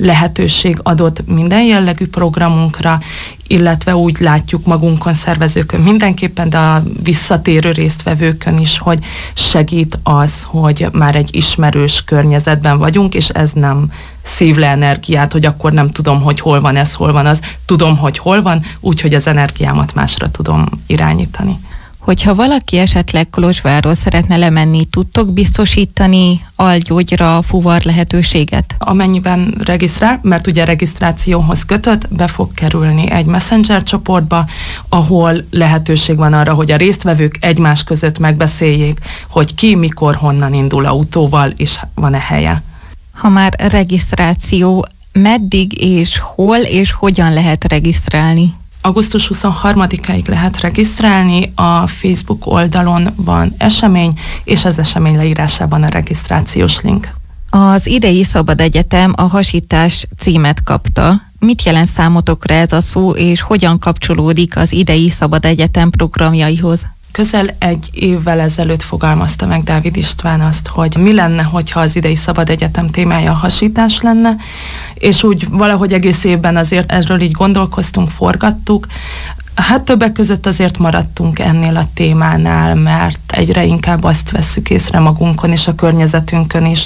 lehetőség adott minden jellegű programunkra, illetve úgy látjuk magunkon, szervezőkön mindenképpen, de a visszatérő résztvevőkön is, hogy segít az, hogy már egy ismerős környezetben vagyunk, és ez nem szív le energiát, hogy akkor nem tudom, hogy hol van ez, hol van az. Tudom, hogy hol van, úgyhogy az energiámat másra tudom irányítani. Hogyha valaki esetleg Kolozsvárról szeretne lemenni, tudtok biztosítani algyógyra, fuvar lehetőséget? Amennyiben regisztrál, mert ugye regisztrációhoz kötött, be fog kerülni egy Messenger csoportba, ahol lehetőség van arra, hogy a résztvevők egymás között megbeszéljék, hogy ki, mikor, honnan indul autóval, és van-e helye. Ha már regisztráció, meddig és hol és hogyan lehet regisztrálni? Augusztus 23-áig lehet regisztrálni, a Facebook oldalon van esemény, és az esemény leírásában a regisztrációs link. Az idei Szabad Egyetem a hasítás címet kapta. Mit jelent számotokra ez a szó, és hogyan kapcsolódik az idei Szabad Egyetem programjaihoz? Közel egy évvel ezelőtt fogalmazta meg Dávid István azt, hogy mi lenne, hogyha az idei Szabad Egyetem témája a hasítás lenne, és úgy valahogy egész évben azért erről így gondolkoztunk, forgattuk. Hát többek között azért maradtunk ennél a témánál, mert egyre inkább azt vesszük észre magunkon és a környezetünkön is,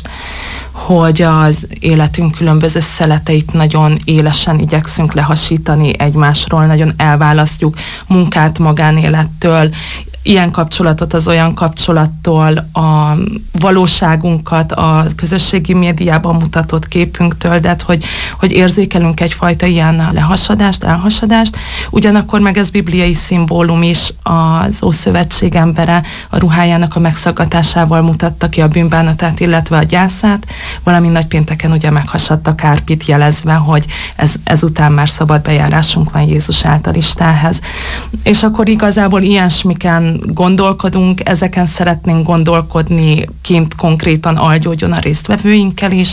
hogy az életünk különböző szeleteit nagyon élesen igyekszünk lehasítani egymásról, nagyon elválasztjuk munkát magánélettől, ilyen kapcsolatot az olyan kapcsolattól, a valóságunkat a közösségi médiában mutatott képünktől, de hogy érzékelünk egyfajta ilyen lehasadást, elhasadást, ugyanakkor meg ez bibliai szimbólum is, az Ószövetség embere a ruhájának a megszaggatásával mutatta ki a bűnbánatát, illetve a gyászát, valami nagypénteken ugye meghasadt a kárpit, jelezve, hogy ezután már szabad bejárásunk van Jézus által Istenhez. És akkor igazából ilyesmiken gondolkodunk, ezeken szeretnénk gondolkodni kint konkrétan Algyógyon a résztvevőinkkel is,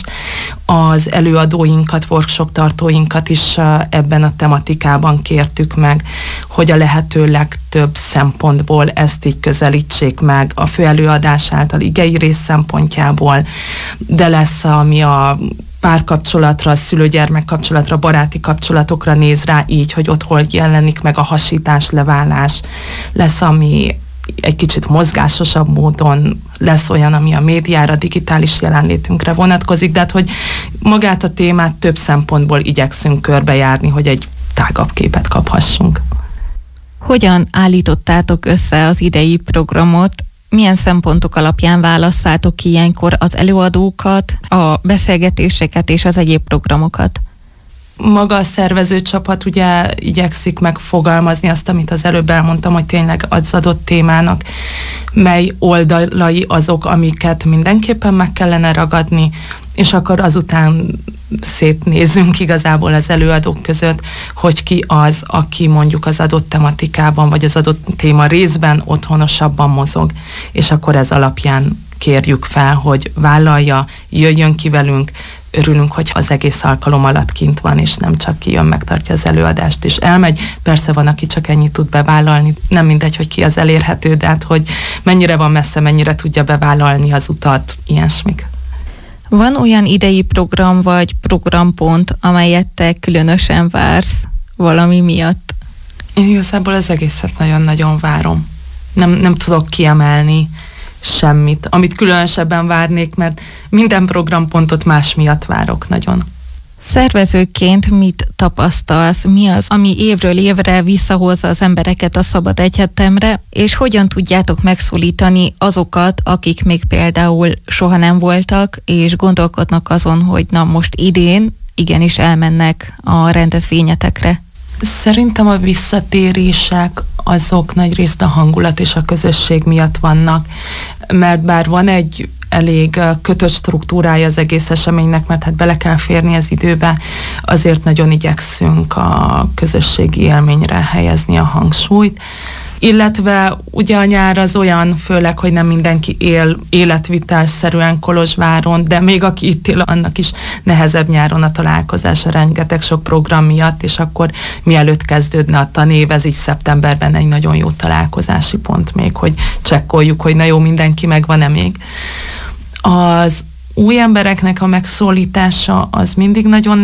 az előadóinkat, workshop tartóinkat is ebben a tematikában kértük meg, hogy a lehető legtöbb szempontból ezt így közelítsék meg a főelőadás által igei rész szempontjából, de lesz, ami a párkapcsolatra, a szülő-gyermek kapcsolatra, baráti kapcsolatokra néz rá így, hogy ott hol jelenik meg a hasítás, leválás. Lesz, ami egy kicsit mozgásosabb módon, lesz olyan, ami a médiára, digitális jelenlétünkre vonatkozik, de hát, hogy magát a témát több szempontból igyekszünk körbejárni, hogy egy tágabb képet kaphassunk. Hogyan állítottátok össze az idei programot? Milyen szempontok alapján válasszátok ki ilyenkor az előadókat, a beszélgetéseket és az egyéb programokat? Maga a szervezőcsapat ugye igyekszik megfogalmazni azt, amit az előbb elmondtam, hogy tényleg az adott témának mely oldalai azok, amiket mindenképpen meg kellene ragadni, és akkor azután szétnézzünk igazából az előadók között, hogy ki az, aki mondjuk az adott tematikában, vagy az adott téma részben otthonosabban mozog, és akkor ez alapján kérjük fel, hogy vállalja, jöjjön ki velünk, örülünk, hogy az egész alkalom alatt kint van, és nem csak kijön, megtartja az előadást, és elmegy. Persze van, aki csak ennyit tud bevállalni, nem mindegy, hogy ki az elérhető, de hát, hogy mennyire van messze, mennyire tudja bevállalni az utat, ilyesmik. Van olyan idei program vagy programpont, amelyet te különösen vársz valami miatt? Én igazából az egészet nagyon-nagyon várom. Nem tudok kiemelni semmit, amit különösebben várnék, mert minden programpontot más miatt várok nagyon. Szervezőként mit tapasztalsz? Mi az, ami évről évre visszahozza az embereket a Szabad Egyetemre, és hogyan tudjátok megszólítani azokat, akik még például soha nem voltak, és gondolkodnak azon, hogy na most idén igenis elmennek a rendezvényetekre? Szerintem a visszatérések azok nagyrészt a hangulat és a közösség miatt vannak, mert bár van egy elég kötött struktúrája az egész eseménynek, mert hát bele kell férni az időbe, azért nagyon igyekszünk a közösségi élményre helyezni a hangsúlyt. Illetve ugye a nyár az olyan, főleg, hogy nem mindenki él életvitelszerűen Kolozsváron, de még aki itt él, annak is nehezebb nyáron a találkozása, rengeteg sok program miatt, és akkor mielőtt kezdődne a tanév, ez így szeptemberben egy nagyon jó találkozási pont még, hogy csekkoljuk, hogy na jó, mindenki megvan-e még. Az új embereknek a megszólítása az mindig nagyon